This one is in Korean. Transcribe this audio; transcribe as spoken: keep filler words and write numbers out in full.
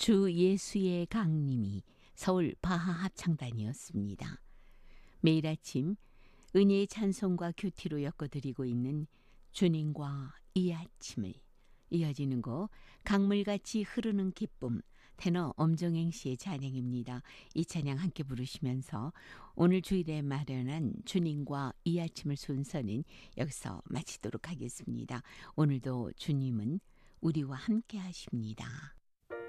주 예수의 강림이 서울 바하 합창단이었습니다. 매일 아침 은혜의 찬송과 큐티로 엮어드리고 있는 주님과 이 아침을, 이어지는 곡 강물같이 흐르는 기쁨, 테너 엄정행 씨의 찬양입니다. 이 찬양 함께 부르시면서 오늘 주일에 마련한 주님과 이 아침을 순서는 여기서 마치도록 하겠습니다. 오늘도 주님은 우리와 함께 하십니다.